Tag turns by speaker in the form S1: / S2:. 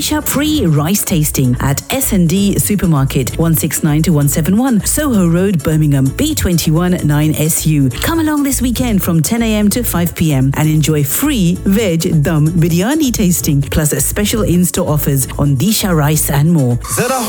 S1: Disha free rice tasting at S&D Supermarket, 169 to 171, Soho Road, Birmingham, B21 9SU. Come along this weekend from 10 a.m. to 5 p.m. and enjoy free veg dum biryani tasting, plus special in-store offers on Disha rice and more.